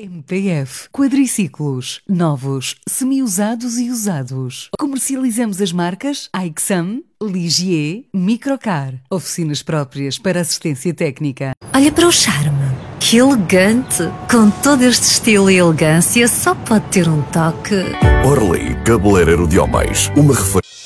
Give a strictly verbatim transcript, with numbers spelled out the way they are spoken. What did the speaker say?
M P F Quadriciclos, novos, semi-usados e usados. Comercializamos as marcas Aixam, Ligier, Microcar. Oficinas próprias para assistência técnica. Olha para o charme. Que elegante! Com todo este estilo e elegância, só pode ter um toque. Orly, cabeleireiro de homens. Uma referência.